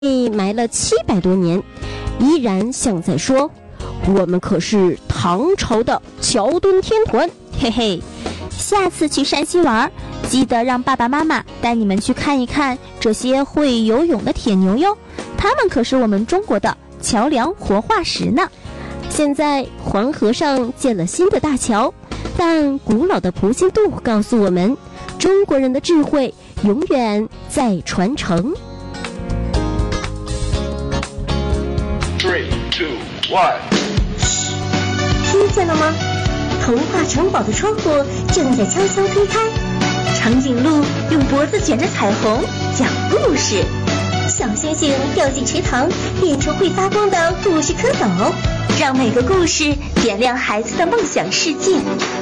埋了700多年，依然像在说，我们可是唐朝的桥墩天团，嘿嘿。 下次去山西玩，记得让爸爸妈妈带你们去看一看这些会游泳的铁牛哟，他们可是我们中国的桥梁活化石呢。 现在黄河上建了新的大桥，但古老的蒲新度告诉我们，中国人的智慧永远在传承。 3, 2, 1。 听见了吗？童话城堡的窗户正在悄悄推开，长颈鹿用脖子卷着彩虹讲故事，小星星掉进池塘变成会发光的故事蝌蚪，让每个故事点亮孩子的梦想世界。